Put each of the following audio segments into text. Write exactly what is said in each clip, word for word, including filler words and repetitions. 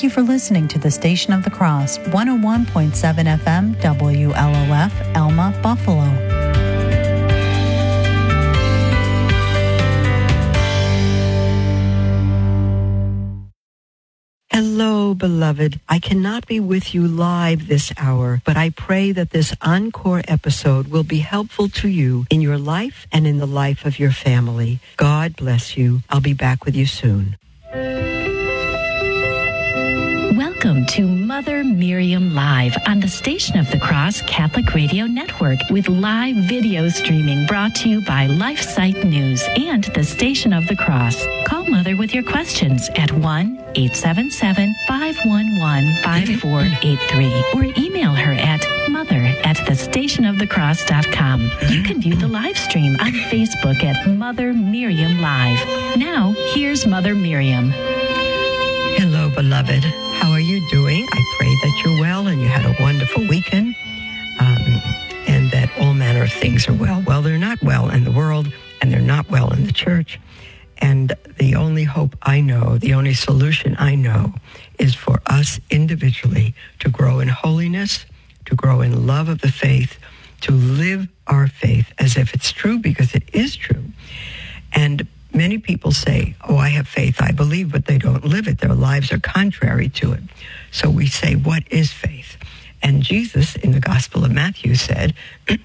Thank you for listening to the Station of the Cross, one oh one point seven F M, W L O F, Elma, Buffalo. Hello, beloved. I cannot be with you live this hour, but I pray that this encore episode will be helpful to you in your life and in the life of your family. God bless you. I'll be back with you soon. Welcome to Mother Miriam Live on the Station of the Cross Catholic Radio Network with live video streaming brought to you by LifeSite News and the Station of the Cross. Call Mother with your questions at one eight seven seven, five one one, five four eight three or email her at mother at the station of the cross dot com. You can view the live stream on Facebook at Mother Miriam Live. Now, here's Mother Miriam. Hello, beloved. How are you doing? I pray that you're well and you had a wonderful weekend, um, and that all manner of things are well. Well, they're not well in the world, and they're not well in the church. And the only hope I know, the only solution I know, is for us individually to grow in holiness, to grow in love of the faith, to live our faith as if it's true, because it is true. And many people say, oh, I have faith, I believe, but they don't live it. Their lives are contrary to it. So we say, what is faith? And Jesus, in the Gospel of Matthew, said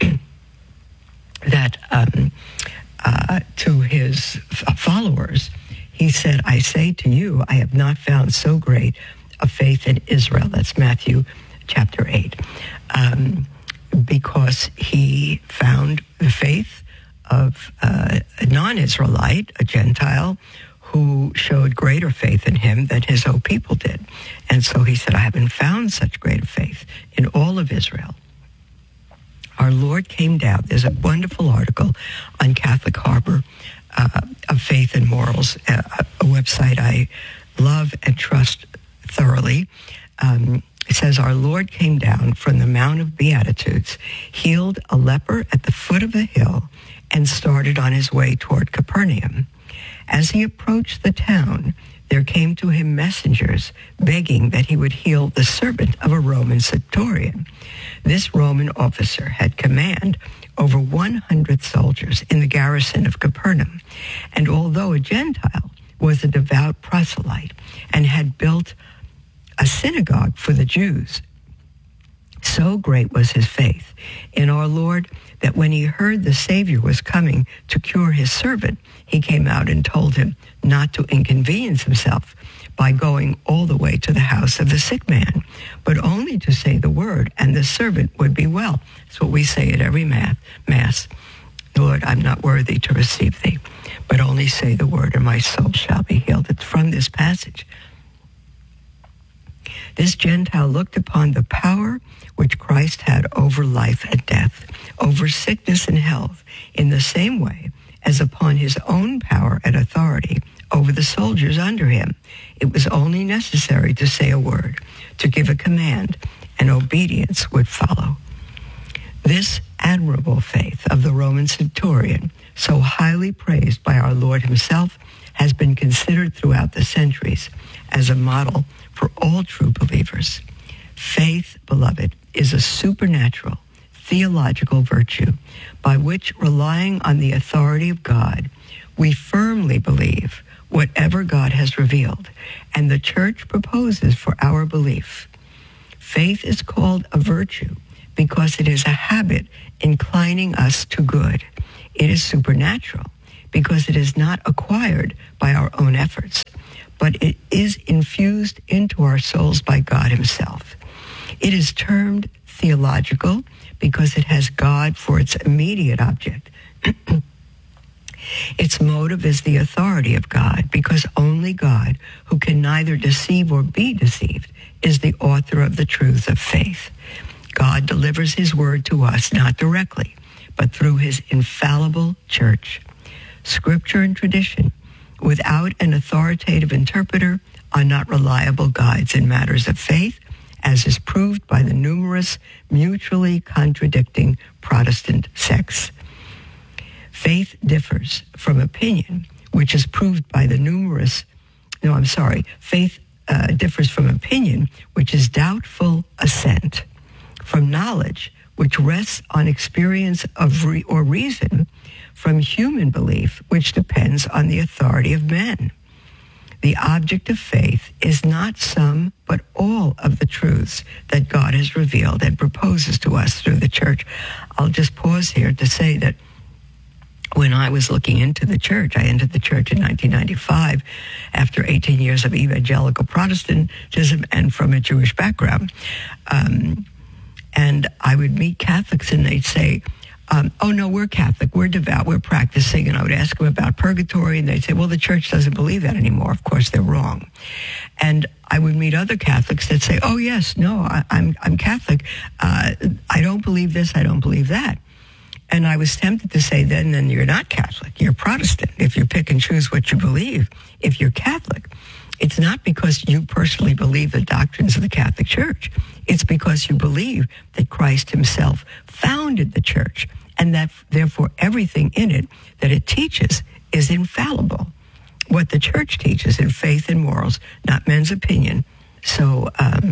that um, uh, to his followers, he said, I say to you, I have not found so great a faith in Israel. That's Matthew chapter eight. Um, because he found the faith of uh, a non-Israelite, a Gentile, who showed greater faith in him than his own people did. And so he said, I haven't found such great faith in all of Israel. Our Lord came down. There's a wonderful article on Catholic Harbor uh, of Faith and Morals, uh, a website I love and trust thoroughly. Um, It says, our Lord came down from the Mount of Beatitudes, healed a leper at the foot of the hill, and started on his way toward Capernaum. As he approached the town, there came to him messengers begging that he would heal the servant of a Roman centurion. This Roman officer had command over one hundred soldiers in the garrison of Capernaum, and although a Gentile, was a devout proselyte and had built a synagogue for the Jews. So great was his faith in our Lord that when he heard the Savior was coming to cure his servant, he came out and told him not to inconvenience himself by going all the way to the house of the sick man, but only to say the word, and the servant would be well. That's what we say at every Mass. Lord, I'm not worthy to receive thee, but only say the word, and my soul shall be healed. It's from this passage. This Gentile looked upon the power which Christ had over life and death, over sickness and health, in the same way as upon his own power and authority over the soldiers under him. It was only necessary to say a word, to give a command, and obedience would follow. This admirable faith of the Roman centurion, so highly praised by our Lord himself, has been considered throughout the centuries as a model for all true believers. Faith, beloved, is a supernatural, theological virtue by which, relying on the authority of God, we firmly believe whatever God has revealed, and the Church proposes for our belief. Faith is called a virtue because it is a habit inclining us to good. It is supernatural because it is not acquired by our own efforts, but it is infused into our souls by God himself. It is termed theological because it has God for its immediate object. Its motive is the authority of God, because only God, who can neither deceive or be deceived, is the author of the truth of faith. God delivers his word to us not directly, but through his infallible church. Scripture and tradition, without an authoritative interpreter, are not reliable guides in matters of faith, as is proved by the numerous mutually contradicting Protestant sects. Faith differs from opinion, which is proved by the numerous, no, I'm sorry, faith uh, differs from opinion, which is doubtful assent, from knowledge, which rests on experience of re- or reason, from human belief, which depends on the authority of men. The object of faith is not some, but all of the truths that God has revealed and proposes to us through the church. I'll just pause here to say that when I was looking into the church, I entered the church in nineteen ninety-five after eighteen years of evangelical Protestantism and from a Jewish background. Um, and I would meet Catholics and they'd say, Um, oh, no, we're Catholic, we're devout, we're practicing. And I would ask them about purgatory, and they'd say, well, the church doesn't believe that anymore. Of course, they're wrong. And I would meet other Catholics that say, oh, yes, no, I, I'm I'm Catholic. Uh, I don't believe this, I don't believe that. And I was tempted to say, then, then you're not Catholic, you're Protestant, if you pick and choose what you believe. If you're Catholic, it's not because you personally believe the doctrines of the Catholic Church. It's because you believe that Christ himself founded the church, and that therefore everything in it that it teaches is infallible. What the church teaches in faith and morals, not men's opinion. So, um,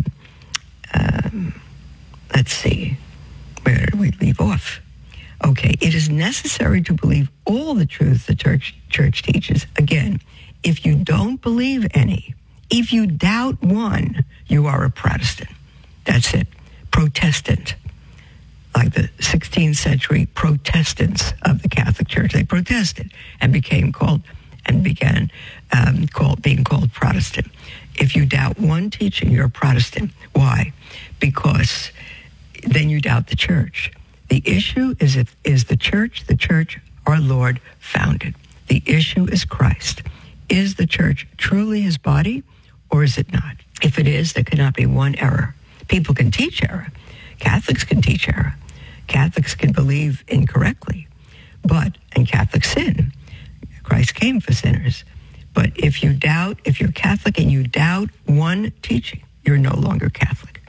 um, let's see, where did we leave off? Okay, it is necessary to believe all the truths the church, church teaches. Again, if you don't believe any, if you doubt one, you are a Protestant. That's it. Protestant. Like the sixteenth century Protestants of the Catholic Church. They protested and became called and began um, called, being called Protestant. If you doubt one teaching, you're a Protestant. Why? Because then you doubt the church. The issue is if is the church, the church our Lord founded. The issue is Christ. Is the church truly his body, or is it not? If it is, there cannot be one error. People can teach error. Catholics can teach error. Catholics can believe incorrectly. But, and Catholics sin. Christ came for sinners. But if you doubt, if you're Catholic and you doubt one teaching, you're no longer Catholic.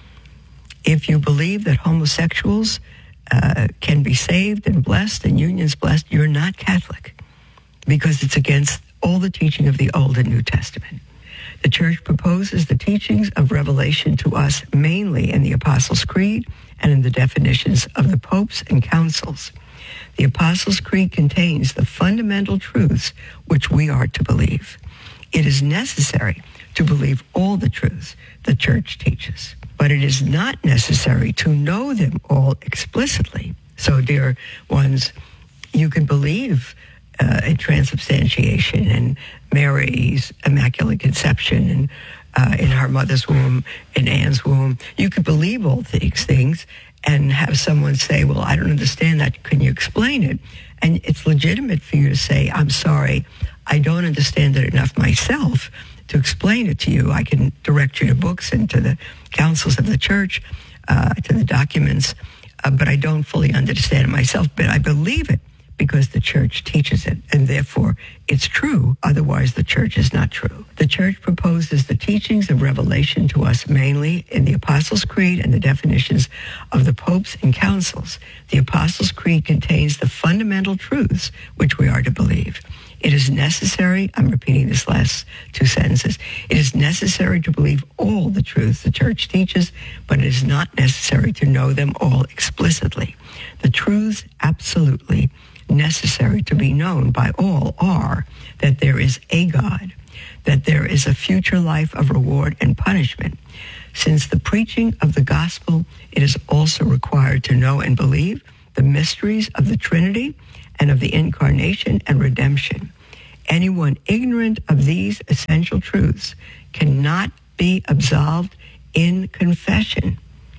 If you believe that homosexuals uh, can be saved and blessed and unions blessed, you're not Catholic, because it's against all the teaching of the Old and New Testament. The church proposes the teachings of Revelation to us mainly in the Apostles' Creed and in the definitions of the popes and councils. The Apostles' Creed contains the fundamental truths which we are to believe. It is necessary to believe all the truths the church teaches, but it is not necessary to know them all explicitly. So, dear ones, you can believe uh, in transubstantiation and Mary's Immaculate Conception and uh, in her mother's womb, in Anne's womb. You could believe all these things and have someone say, well, I don't understand that. Can you explain it? And it's legitimate for you to say, I'm sorry, I don't understand it enough myself to explain it to you. I can direct you to books and to the councils of the church, uh, to the documents, uh, but I don't fully understand it myself. But I believe it because the church teaches it, and therefore it's true. Otherwise, the church is not true. The church proposes the teachings of Revelation to us mainly in the Apostles' Creed and the definitions of the popes and councils. The Apostles' Creed contains the fundamental truths which we are to believe. It is necessary, I'm repeating this last two sentences, it is necessary to believe all the truths the church teaches, but it is not necessary to know them all explicitly. The truths absolutely necessary to be known by all are that there is a God, that there is a future life of reward and punishment. Since the preaching of the gospel, it is also required to know and believe the mysteries of the Trinity and of the incarnation and redemption. Anyone ignorant of these essential truths cannot be absolved in confession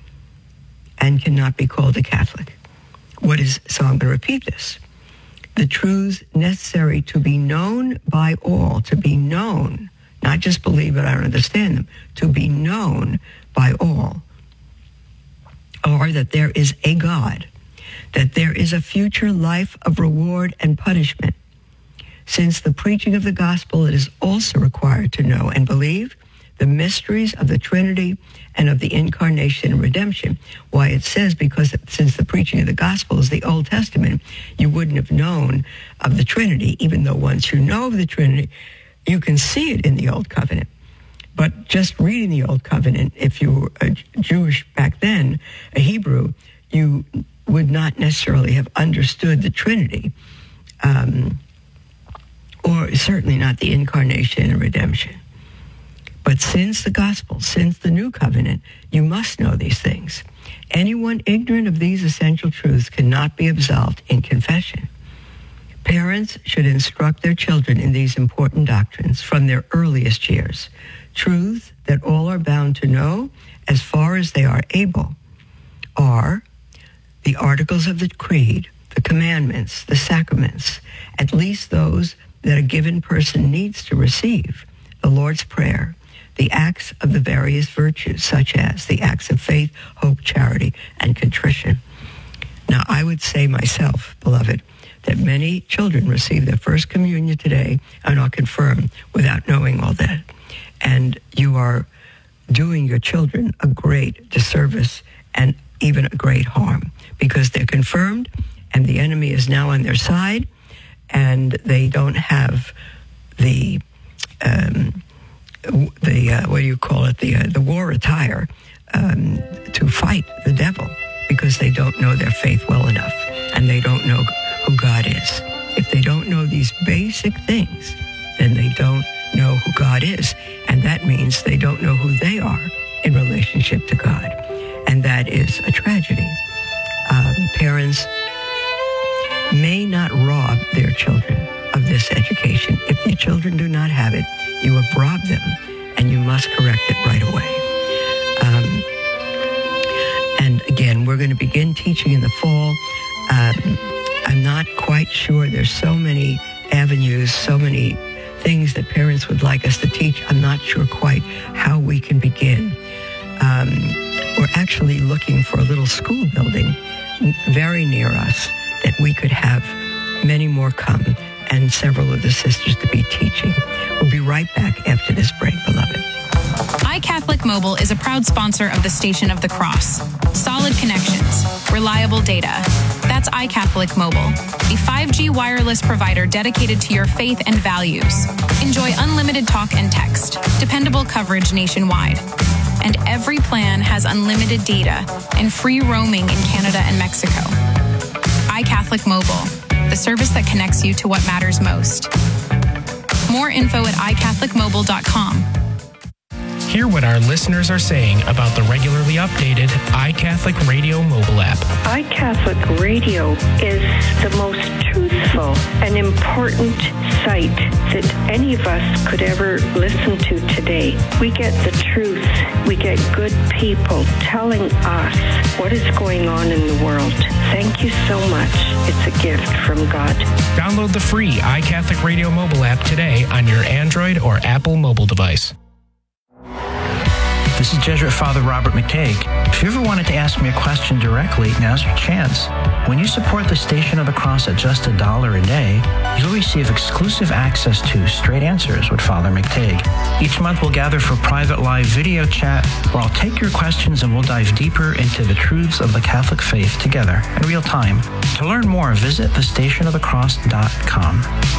and cannot be called a Catholic. What is, so I'm going to repeat this. The truths necessary to be known by all, to be known, not just believe it, I don't understand them, to be known by all, are that there is a God, that there is a future life of reward and punishment. Since the preaching of the gospel, it is also required to know and believe the mysteries of the Trinity and of the incarnation and redemption. Why it says, because since the preaching of the gospel is the Old Testament, you wouldn't have known of the Trinity, even though once you know of the Trinity, you can see it in the Old Covenant. But just reading the Old Covenant, if you were a Jewish back then, a Hebrew, you would not necessarily have understood the Trinity, um, or certainly not the incarnation and redemption. But since the gospel, since the new covenant, you must know these things. Anyone ignorant of these essential truths cannot be absolved in confession. Parents should instruct their children in these important doctrines from their earliest years. Truths that all are bound to know as far as they are able are the articles of the creed, the commandments, the sacraments, at least those that a given person needs to receive, the Lord's Prayer, the acts of the various virtues, such as the acts of faith, hope, charity, and contrition. Now, I would say myself, beloved, that many children receive their first communion today and are confirmed without knowing all that. And you are doing your children a great disservice and even a great harm, because they're confirmed and the enemy is now on their side, and they don't have the um, the uh, what do you call it the uh, the war attire um, to fight the devil, because they don't know their faith well enough and they don't know who God is. If they don't know these basic things, then they don't know who God is, and that means they don't know who they are in relationship to God, and that is a tragedy. Um, parents may not rob their children of this education. If your children do not have it, you have robbed them, and you must correct it right away. Um, and again, we're going to begin teaching in the fall. Um, I'm not quite sure. There's so many avenues, so many things that parents would like us to teach. I'm not sure quite how we can begin. Um, we're actually looking for a little school building very near us that we could have many more come, and several of the sisters to be teaching. We'll be right back after this break, beloved. iCatholic Mobile is a proud sponsor of the Station of the Cross. Solid connections, reliable data. That's iCatholic Mobile, a five G wireless provider dedicated to your faith and values. Enjoy unlimited talk and text, dependable coverage nationwide. And every plan has unlimited data and free roaming in Canada and Mexico. iCatholic Mobile, the service that connects you to what matters most. More info at i catholic mobile dot com. Hear what our listeners are saying about the regularly updated iCatholic Radio mobile app. iCatholic Radio is the most truthful and important site that any of us could ever listen to today. We get the truth. We get good people telling us what is going on in the world. Thank you so much. It's a gift from God. Download the free iCatholic Radio mobile app today on your Android or Apple mobile device. This is Jesuit Father Robert McTague. If you ever wanted to ask me a question directly, now's your chance. When you support the Station of the Cross at just a dollar a day, you'll receive exclusive access to Straight Answers with Father McTague. Each month we'll gather for private live video chat where I'll take your questions and we'll dive deeper into the truths of the Catholic faith together in real time. To learn more, visit the station of the cross dot com.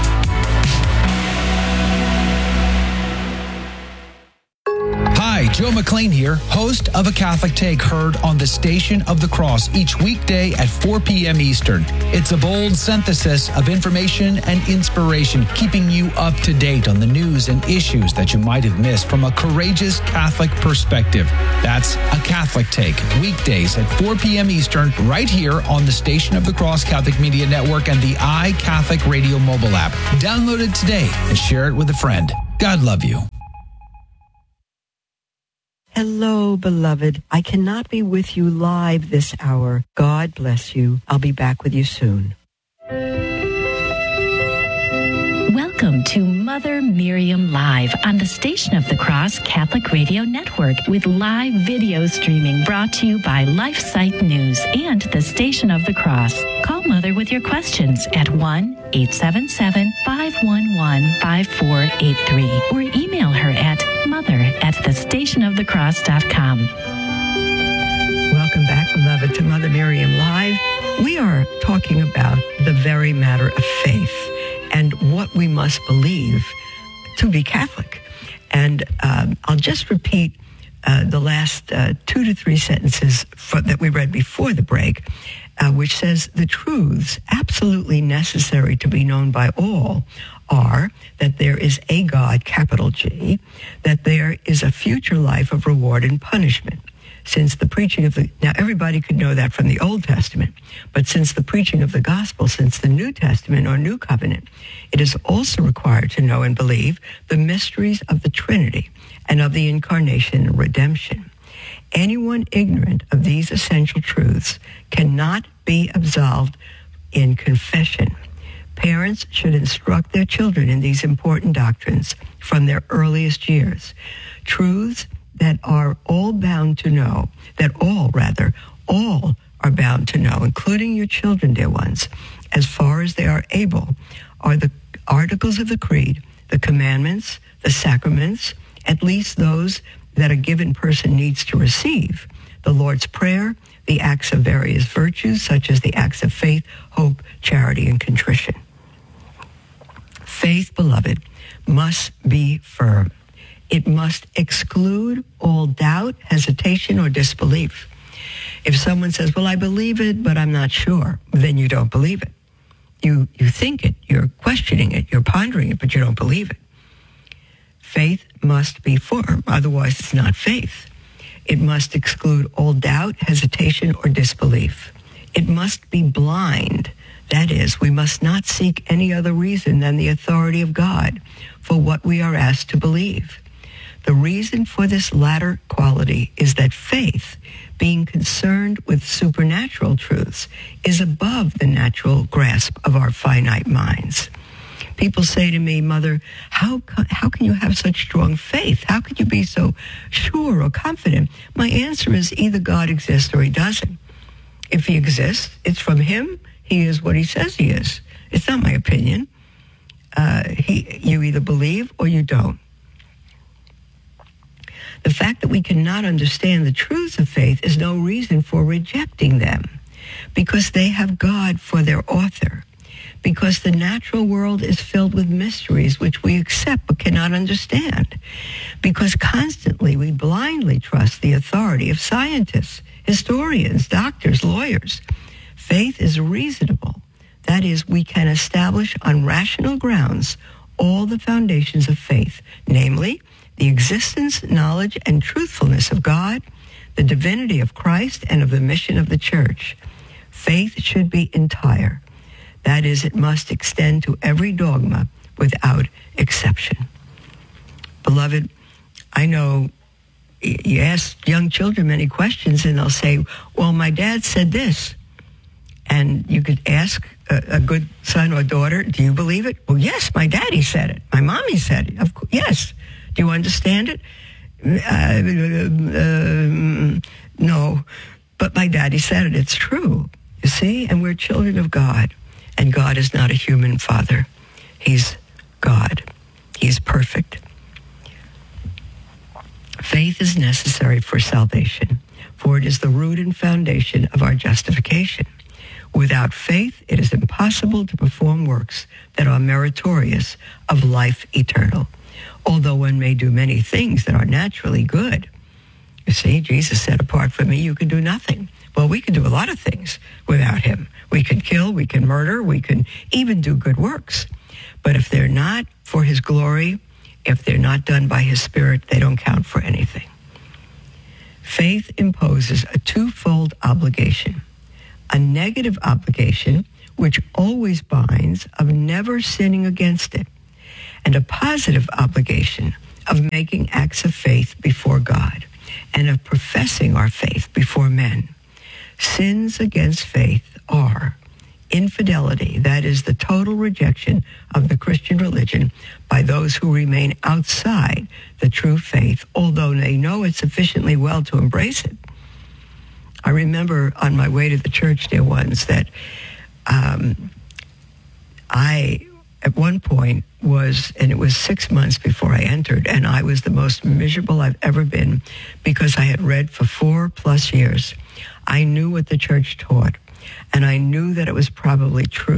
Hi, Joe McLean here, host of A Catholic Take, heard on the Station of the Cross each weekday at four p.m. Eastern. It's a bold synthesis of information and inspiration, keeping you up to date on the news and issues that you might have missed from a courageous Catholic perspective. That's A Catholic Take, weekdays at four p.m. Eastern, right here on the Station of the Cross Catholic Media Network and the iCatholic Radio mobile app. Download it today and share it with a friend. God love you. Hello, beloved. I cannot be with you live this hour. God bless you. I'll be back with you soon. Welcome to Mother Miriam Live on the Station of the Cross Catholic Radio Network with live video streaming brought to you by LifeSite News and the Station of the Cross. Call Mother with your questions at one eight seven seven, five one one, five four eight three or email her at mother at the station of the cross dot com. Welcome back, beloved, to Mother Miriam Live. We are talking about the very matter of faith and what we must believe to be Catholic. And um, I'll just repeat uh, the last uh, two to three sentences for, that we read before the break, uh, which says, the truths absolutely necessary to be known by all are that there is a God, capital G, that there is a future life of reward and punishment. Since the preaching of the, now everybody could know that from the Old Testament, but since the preaching of the gospel, since the New Testament or New Covenant, it is also required to know and believe the mysteries of the Trinity and of the incarnation and redemption. Anyone ignorant of these essential truths cannot be absolved in confession. Parents should instruct their children in these important doctrines from their earliest years. Truths that are all bound to know, that all, rather, all are bound to know, including your children, dear ones, as far as they are able, are the articles of the creed, the commandments, the sacraments, at least those that a given person needs to receive, the Lord's Prayer, the acts of various virtues, such as the acts of faith, hope, charity, and contrition. Faith, beloved, must be firm. It must exclude all doubt, hesitation, or disbelief. If someone says, well, I believe it, but I'm not sure, then you don't believe it. You, you think it, you're questioning it, you're pondering it, but you don't believe it. Faith must be firm, otherwise it's not faith. It must exclude all doubt, hesitation, or disbelief. It must be blind. That is, we must not seek any other reason than the authority of God for what we are asked to believe. The reason for this latter quality is that faith, being concerned with supernatural truths, is above the natural grasp of our finite minds. People say to me, Mother, how, how can you have such strong faith? How can you be so sure or confident? My answer is either God exists or he doesn't. If he exists, it's from him. He is what he says he is. It's not my opinion. Uh, he, you either believe or you don't. The fact that we cannot understand the truths of faith is no reason for rejecting them, because they have God for their author, because the natural world is filled with mysteries which we accept but cannot understand, because constantly we blindly trust the authority of scientists, historians, doctors, lawyers. Faith is reasonable. That is, we can establish on rational grounds all the foundations of faith, namely, the existence, knowledge, and truthfulness of God, the divinity of Christ, and of the mission of the church. Faith should be entire. That is, it must extend to every dogma without exception. Beloved, I know you ask young children many questions and they'll say, well, my dad said this. And you could ask a, a good son or daughter, do you believe it? Well, yes, my daddy said it. My mommy said it. Of course, yes. Do you understand it? Uh, uh, no, but my daddy said it. It's true, you see? And we're children of God, and God is not a human father. He's God. He's perfect. Faith is necessary for salvation, for it is the root and foundation of our justification. Without faith, it is impossible to perform works that are meritorious of life eternal. Although one may do many things that are naturally good. You see, Jesus said, apart from me, you can do nothing. Well, we can do a lot of things without him. We can kill, we can murder, we can even do good works. But if they're not for his glory, if they're not done by his Spirit, they don't count for anything. Faith imposes a twofold obligation. A negative obligation, which always binds, of never sinning against it, and a positive obligation of making acts of faith before God and of professing our faith before men. Sins against faith are infidelity, that is the total rejection of the Christian religion by those who remain outside the true faith, although they know it sufficiently well to embrace it. I remember on my way to the church, dear ones, that um, I, at one point, was, and it was six months before I entered, and I was the most miserable I've ever been because I had read for four plus years. I knew what the church taught, and I knew that it was probably true.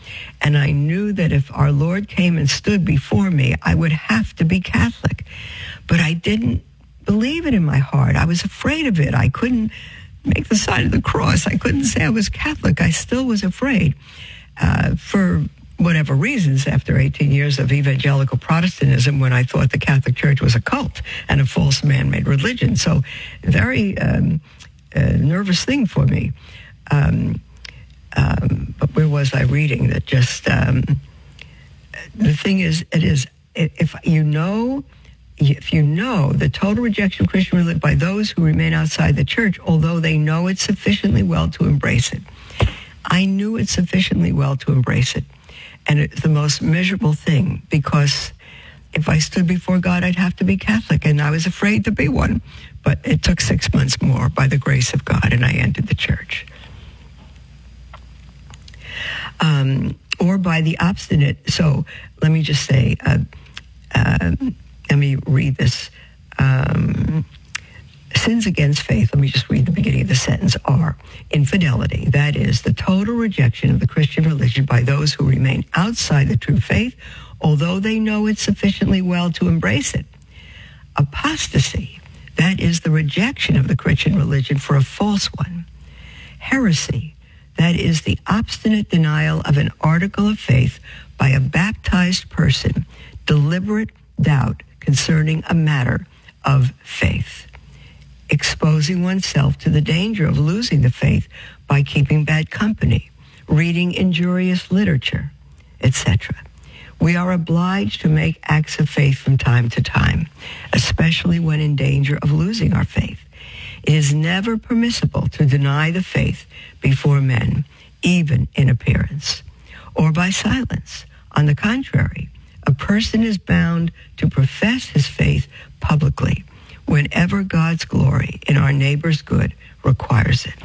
And I knew that if our Lord came and stood before me, I would have to be Catholic. But I didn't believe it in my heart. I was afraid of it. I couldn't make the sign of the cross. I couldn't say I was Catholic. I still was afraid uh, for whatever reasons after eighteen years of evangelical Protestantism, when I thought the Catholic Church was a cult and a false man-made religion. So very um, uh, nervous thing for me. Um, um, but where was I reading that just, um, the thing is, it is, if you know, if you know the total rejection of Christian religion by those who remain outside the church, although they know it sufficiently well to embrace it. I knew it sufficiently well to embrace it. And it's the most miserable thing, because if I stood before God, I'd have to be Catholic, and I was afraid to be one. But it took six months more by the grace of God, and I entered the church. Um, or by the obstinate, so let me just say, uh, uh, let me read this. Um, Sins against faith, let me just read the beginning of the sentence, are infidelity, that is, the total rejection of the Christian religion by those who remain outside the true faith, although they know it sufficiently well to embrace it. Apostasy, that is, the rejection of the Christian religion for a false one. Heresy, that is, the obstinate denial of an article of faith by a baptized person, deliberate doubt concerning a matter of faith. Exposing oneself to the danger of losing the faith by keeping bad company, reading injurious literature, et cetera. We are obliged to make acts of faith from time to time, especially when in danger of losing our faith. It is never permissible to deny the faith before men, even in appearance, or by silence. On the contrary, a person is bound to profess his faith publicly whenever God's glory in our neighbor's good requires it.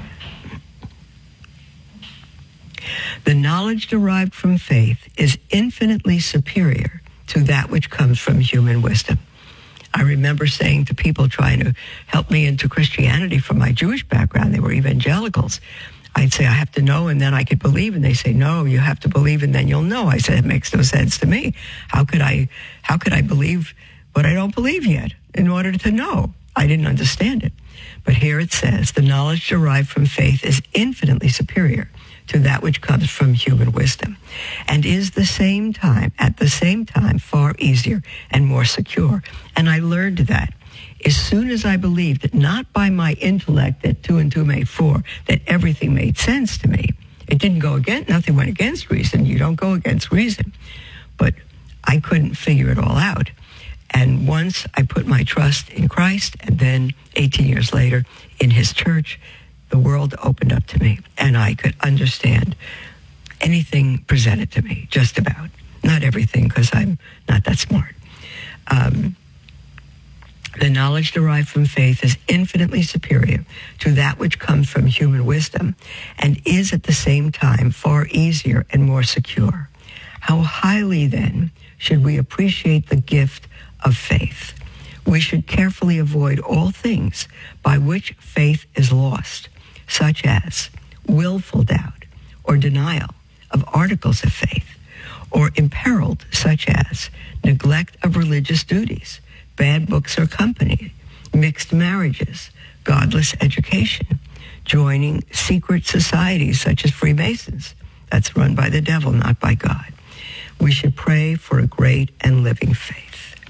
The knowledge derived from faith is infinitely superior to that which comes from human wisdom. I remember saying to people trying to help me into Christianity from my Jewish background, they were evangelicals, I'd say, I have to know and then I could believe. And they say, no, you have to believe and then you'll know. I said, it makes no sense to me. How could I, how could I believe what I don't believe yet in order to know? I didn't understand it. But here it says, the knowledge derived from faith is infinitely superior to that which comes from human wisdom, and is the same time, at the same time, far easier and more secure. And I learned that as soon as I believed that not by my intellect that two and two made four, that everything made sense to me. It didn't go against, nothing went against reason. You don't go against reason. But I couldn't figure it all out. And once I put my trust in Christ, and then eighteen years later in his church, the world opened up to me, and I could understand anything presented to me, just about. Not everything, because I'm not that smart. Um, the knowledge derived from faith is infinitely superior to that which comes from human wisdom, and is at the same time far easier and more secure. How highly, then, should we appreciate the gift of faith? We should carefully avoid all things by which faith is lost, such as willful doubt or denial of articles of faith, or imperiled, such as neglect of religious duties, bad books or company, mixed marriages, godless education, joining secret societies such as Freemasons. That's run by the devil, not by God. We should pray for a great and living faith.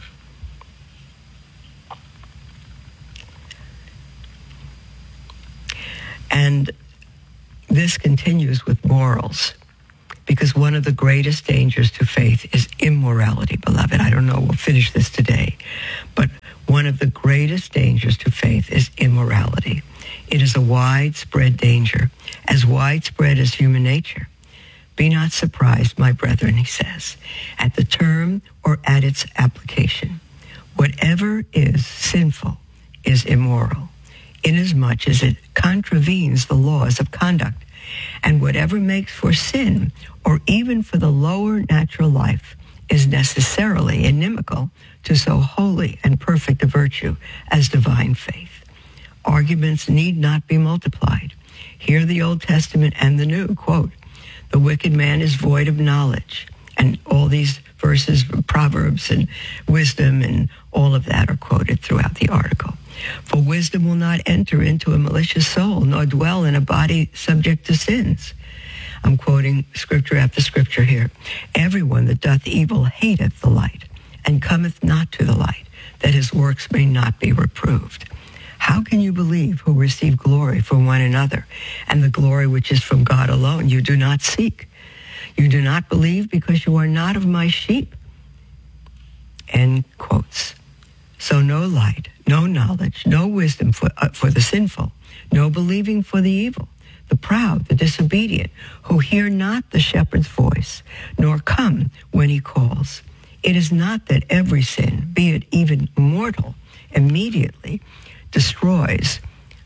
And this continues with morals, because one of the greatest dangers to faith is immorality, beloved. I don't know, we'll finish this today, but one of the greatest dangers to faith is immorality. It is a widespread danger, as widespread as human nature. Be not surprised, my brethren, he says, at the term or at its application. Whatever is sinful is immoral, inasmuch as it contravenes the laws of conduct. And whatever makes for sin, or even for the lower natural life, is necessarily inimical to so holy and perfect a virtue as divine faith. Arguments need not be multiplied. Here the Old Testament and the New, quote, The wicked man is void of knowledge. And all these verses, Proverbs and wisdom and all of that are quoted throughout the article. For wisdom will not enter into a malicious soul, nor dwell in a body subject to sins. I'm quoting scripture after scripture here. Everyone that doth evil hateth the light, and cometh not to the light, that his works may not be reproved. How can you believe who receive glory from one another, and the glory which is from God alone you do not seek? You do not believe because you are not of my sheep. End quotes. So no light, no knowledge, no wisdom for, uh, for the sinful, no believing for the evil, the proud, the disobedient, who hear not the shepherd's voice, nor come when he calls. It is not that every sin, be it even mortal, immediately destroys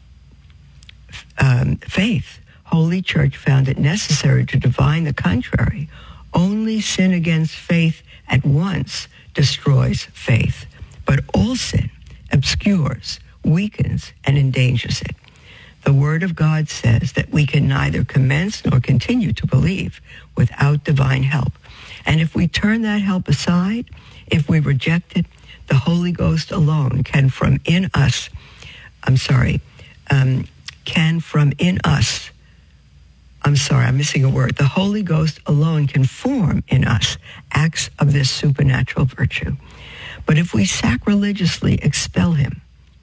um, faith. Holy Church found it necessary to divine the contrary. Only sin against faith at once destroys faith, but all sin obscures, weakens, and endangers it. The Word of God says that we can neither commence nor continue to believe without divine help. And if we turn that help aside, if we reject it, the Holy Ghost alone can from in us, I'm sorry, um, can from in us, I'm sorry, I'm missing a word. The Holy Ghost alone can form in us acts of this supernatural virtue. But if we sacrilegiously expel him,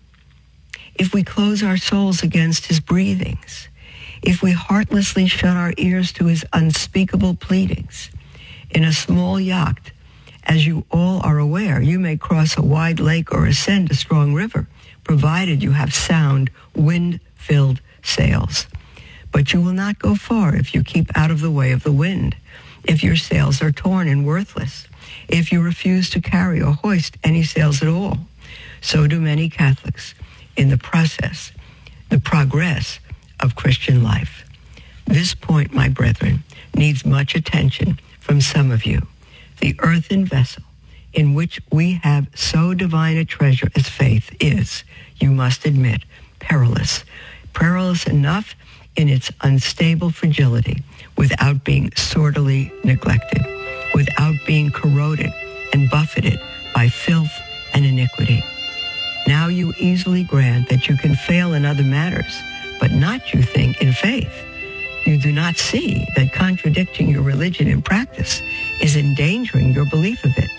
if we close our souls against his breathings, if we heartlessly shut our ears to his unspeakable pleadings, in a small yacht, as you all are aware, you may cross a wide lake or ascend a strong river, provided you have sound, wind-filled sails. But you will not go far if you keep out of the way of the wind, if your sails are torn and worthless, if you refuse to carry or hoist any sails at all. So do many Catholics in the process, the progress of Christian life. This point, my brethren, needs much attention from some of you. The earthen vessel in which we have so divine a treasure as faith is, you must admit, perilous. Perilous enough in its unstable fragility, without being sorely neglected, without being corroded and buffeted by filth and iniquity. Now you easily grant that you can fail in other matters, but not, you think, in faith. You do not see that contradicting your religion in practice is endangering your belief of it.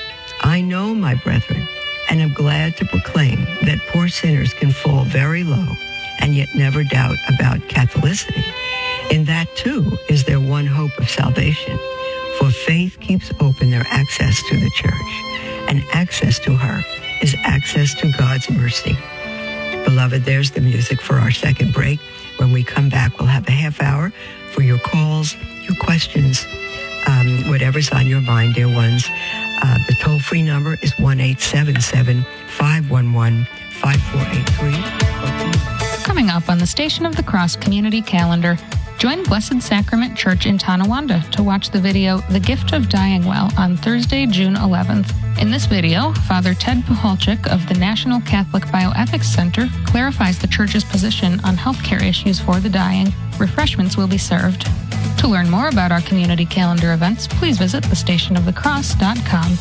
I know, my brethren, and am glad to proclaim that poor sinners can fall very low and yet never doubt about Catholicity. In that, too, is their one hope of salvation, for faith keeps open their access to the church, and access to her is access to God's mercy. Beloved, there's the music for our second break. When we come back, we'll have a half hour for your calls, your questions, um, whatever's on your mind, dear ones. Uh, the toll-free number is one eight seven seven, five one one, five four eight three. Coming up on the Station of the Cross community calendar, join Blessed Sacrament Church in Tonawanda to watch the video The Gift of Dying Well on Thursday, June eleventh. In this video, Father Ted Puhalchik of the National Catholic Bioethics Center clarifies the Church's position on healthcare issues for the dying. Refreshments will be served. To learn more about our community calendar events, please visit the station of the cross dot com.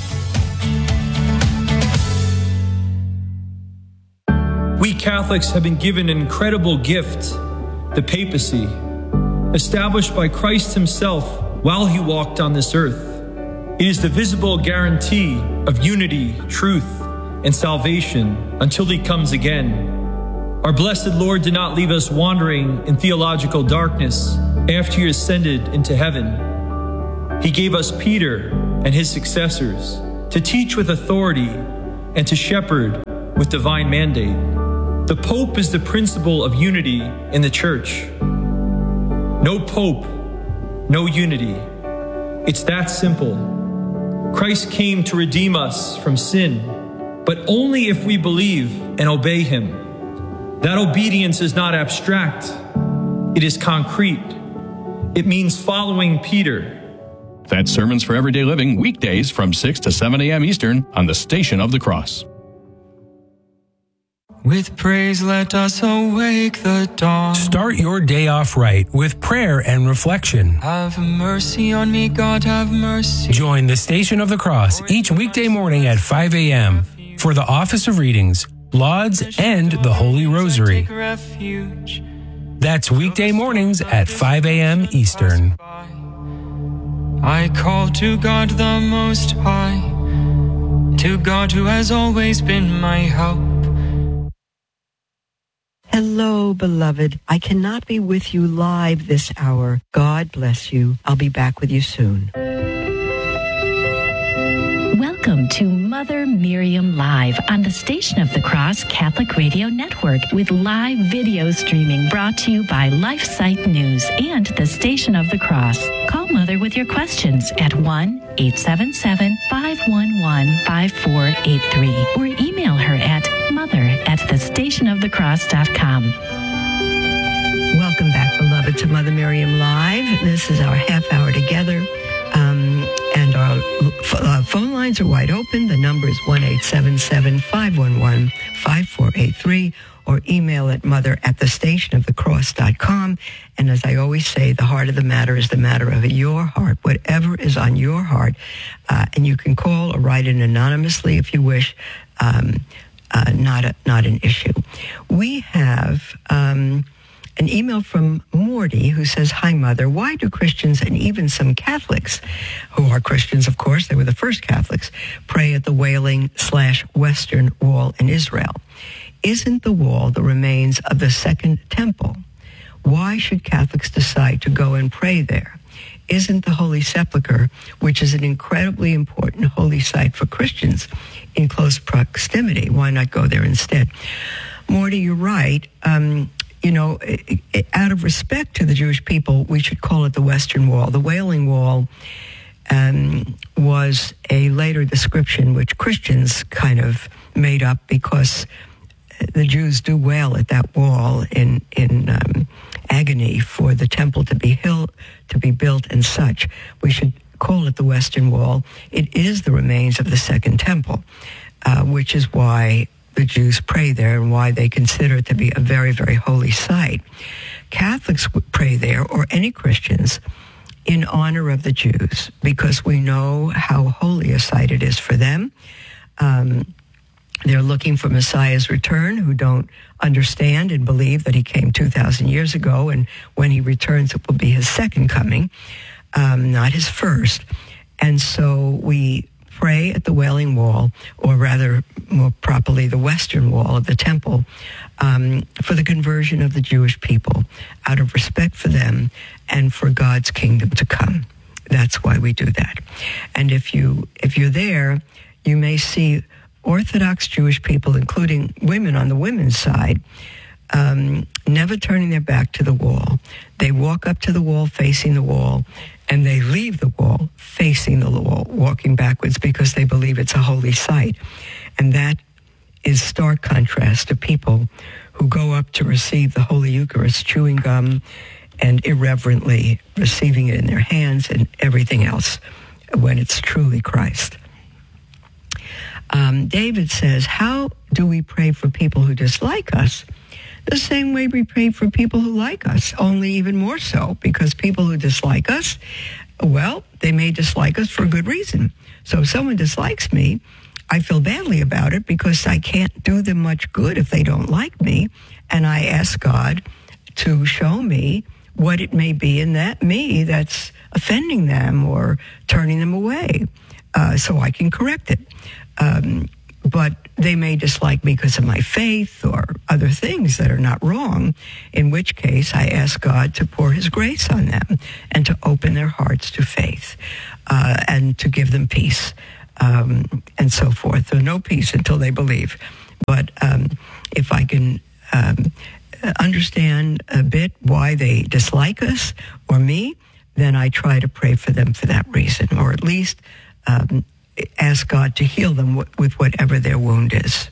We Catholics have been given an incredible gift, the papacy, established by Christ himself while he walked on this earth. It is the visible guarantee of unity, truth, and salvation until he comes again. Our blessed Lord did not leave us wandering in theological darkness after he ascended into heaven. He gave us Peter and his successors to teach with authority and to shepherd with divine mandate. The Pope is the principle of unity in the Church. No Pope, no unity. It's that simple. Christ came to redeem us from sin, but only if we believe and obey him. That obedience is not abstract. It is concrete. It means following Peter. That's Sermons for Everyday Living, weekdays from six to seven a.m. Eastern on the Station of the Cross. With praise let us awake the dawn. Start your day off right with prayer and reflection. Have mercy on me, God, have mercy. Join the Station of the Cross each weekday morning at five a.m. for the Office of Readings, Lauds, and the Holy Rosary. That's weekday mornings at five a.m. Eastern. I call to God the Most High, to God who has always been my help. Hello, beloved. I cannot be with you live this hour. God bless you. I'll be back with you soon. Welcome to Mother Miriam Live on the Station of the Cross Catholic Radio Network with live video streaming brought to you by LifeSite News and the Station of the Cross. Call Mother with your questions at one eight seven seven, five one one, five four eight three or email her at mother at the station of the cross dot com. Welcome back, beloved, to Mother Miriam Live. This is our half hour together. Um, and our uh, phone lines are wide open. The number is one eight seven seven, five one one, five four eight three or email at mother at the station of the cross dot com. And as I always say, the heart of the matter is the matter of your heart, whatever is on your heart. Uh, and you can call or write in anonymously if you wish. Um, uh, not, a, not an issue. We have... Um, An email from Morty who says, "Hi, Mother. Why do Christians and even some Catholics, who are Christians, of course, they were the first Catholics, pray at the Wailing slash Western Wall in Israel? Isn't the wall the remains of the Second Temple? Why should Catholics decide to go and pray there? Isn't the Holy Sepulchre, which is an incredibly important holy site for Christians, in close proximity? Why not go there instead?" Morty, you're right. Um... You know, out of respect to the Jewish people, we should call it the Western Wall. The Wailing Wall um, was a later description which Christians kind of made up because the Jews do wail at that wall in in um, agony for the temple to be hill, to be built and such. We should call it the Western Wall. It is the remains of the Second Temple, uh, which is why the Jews pray there and why they consider it to be a very, very holy site. Catholics would pray there, or any Christians, in honor of the Jews, because we know how holy a site it is for them. Um, they're looking for Messiah's return, who don't understand and believe that he came two thousand years ago, and when he returns, it will be his second coming, um, not his first. And so we pray at the Wailing Wall, or rather, more properly, the Western Wall of the temple, um, for the conversion of the Jewish people, out of respect for them and for God's kingdom to come. That's why we do that. And if you if you're there, you may see Orthodox Jewish people, including women on the women's side, um, never turning their back to the wall. They walk up to the wall, facing the wall, and they leave the wall facing the wall, walking backwards, because they believe it's a holy site. And that is stark contrast to people who go up to receive the Holy Eucharist, chewing gum and irreverently receiving it in their hands and everything else when it's truly Christ. Um, David says, how do we pray for people who dislike us? The same way we pray for people who like us, only even more so, because people who dislike us, well, they may dislike us for a good reason. So if someone dislikes me, I feel badly about it because I can't do them much good if they don't like me. And I ask God to show me what it may be in that me that's offending them or turning them away, uh, so I can correct it. Um, but they may dislike me because of my faith or other things that are not wrong, in which case I ask God to pour his grace on them and to open their hearts to faith uh, and to give them peace um, and so forth. So no peace until they believe. But um, if I can um, understand a bit why they dislike us or me, then I try to pray for them for that reason, or at least um, ask God to heal them w- with whatever their wound is.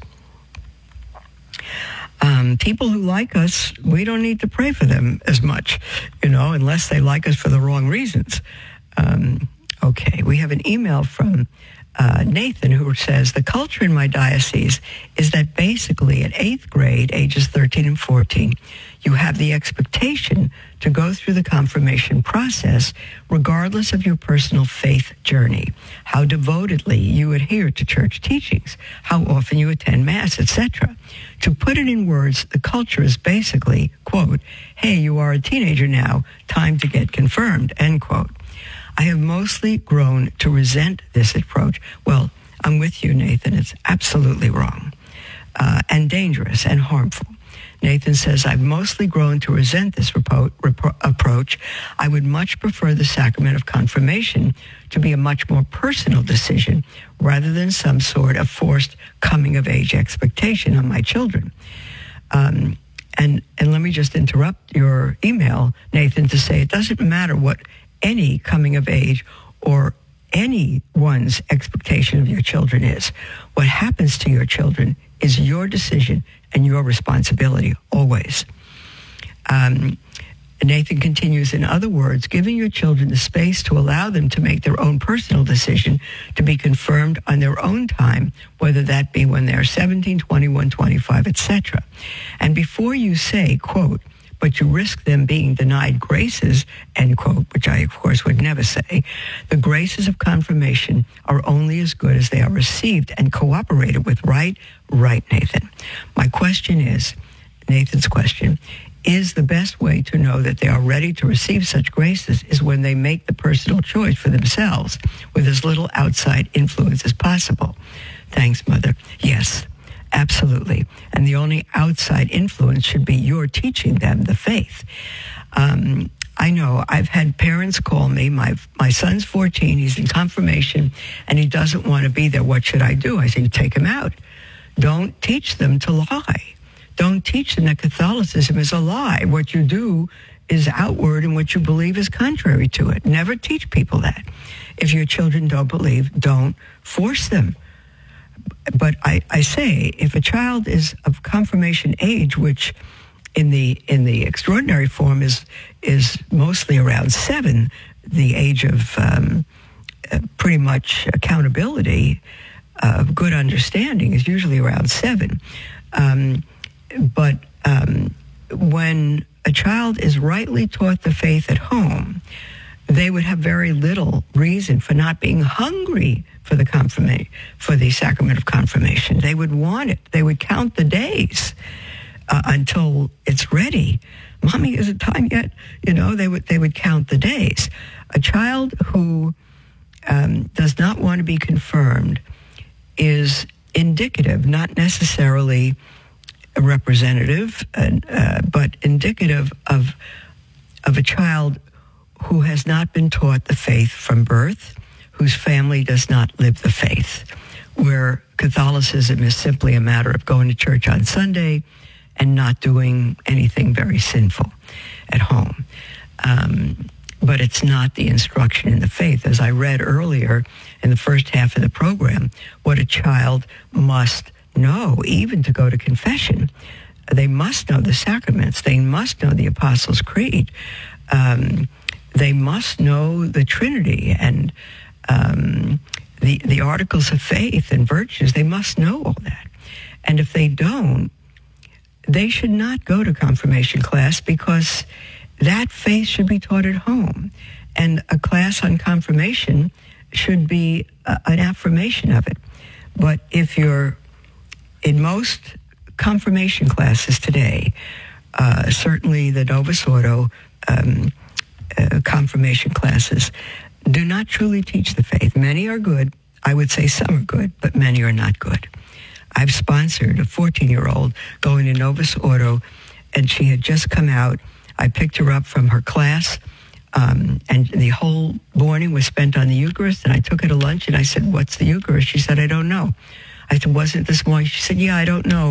Um, people who like us, we don't need to pray for them as much, you know, unless they like us for the wrong reasons. Um, okay, we have an email from uh, Nathan, who says, the culture in my diocese is that basically at eighth grade, ages thirteen and fourteen, you have the expectation to go through the confirmation process regardless of your personal faith journey, how devotedly you adhere to church teachings, how often you attend Mass, et cetera. To put it in words, the culture is basically, quote, hey, you are a teenager now, time to get confirmed, end quote. I have mostly grown to resent this approach. Well, I'm with you, Nathan. It's absolutely wrong uh, and dangerous and harmful. Nathan says, I've mostly grown to resent this repo- repro- approach. I would much prefer the sacrament of confirmation to be a much more personal decision rather than some sort of forced coming-of-age expectation on my children. Um, and, and let me just interrupt your email, Nathan, to say it doesn't matter what any coming-of-age or anyone's expectation of your children is. What happens to your children is your decision and your responsibility, always. Um, Nathan continues, in other words, giving your children the space to allow them to make their own personal decision to be confirmed on their own time, whether that be when they're seventeen, twenty-one, twenty-five, et cetera. And before you say, quote, but you risk them being denied graces, end quote, which I, of course, would never say, the graces of confirmation are only as good as they are received and cooperated with. Right? Right, Nathan. My question is, Nathan's question, is the best way to know that they are ready to receive such graces is when they make the personal choice for themselves with as little outside influence as possible. Thanks, Mother. Yes. Absolutely. And the only outside influence should be your teaching them the faith. Um, I know I've had parents call me, my my son's fourteen, he's in confirmation, and he doesn't want to be there. What should I do? I say, you take him out. Don't teach them to lie. Don't teach them that Catholicism is a lie. What you do is outward and what you believe is contrary to it. Never teach people that. If your children don't believe, don't force them. But I, I say, if a child is of confirmation age, which in the in the extraordinary form is is mostly around seven, the age of um, uh, pretty much accountability, uh, good understanding is usually around seven. Um, but um, when a child is rightly taught the faith at home, they would have very little reason for not being hungry for the confirmation, for the sacrament of confirmation. They would want it. They would count the days uh, until it's ready. Mommy, is it time yet? You know, they would they would count the days. A child who um, does not want to be confirmed is indicative, not necessarily a representative, uh, but indicative of of a child who has not been taught the faith from birth, whose family does not live the faith, where Catholicism is simply a matter of going to church on Sunday and not doing anything very sinful at home. Um, but it's not the instruction in the faith. As I read earlier in the first half of the program, what a child must know, even to go to confession, they must know the sacraments. They must know the Apostles' Creed. Um, they must know the Trinity and Um, the, the articles of faith and virtues. They must know all that. And if they don't, they should not go to confirmation class, because that faith should be taught at home. And a class on confirmation should be a, an affirmation of it. But if you're in most confirmation classes today, uh, certainly the Novus Ordo um, uh, confirmation classes, do not truly teach the faith. Many are good. I would say some are good, but many are not good. I've sponsored a fourteen-year-old going to Novus Ordo, and she had just come out. I picked her up from her class, um, and the whole morning was spent on the Eucharist, and I took her to lunch, and I said, what's the Eucharist? She said, I don't know. I said, wasn't it this morning? She said, yeah, I don't know.